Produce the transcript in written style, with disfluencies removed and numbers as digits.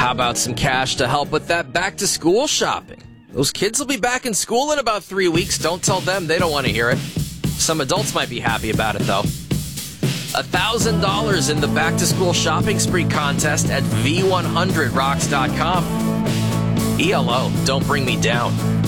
How about some cash to help with that back-to-school shopping? Those kids will be back in school in about 3 weeks. Don't tell them. They don't want to hear it. Some adults might be happy about it, though. $1,000 in the back-to-school shopping spree contest at V100rocks.com. ELO, don't bring me down.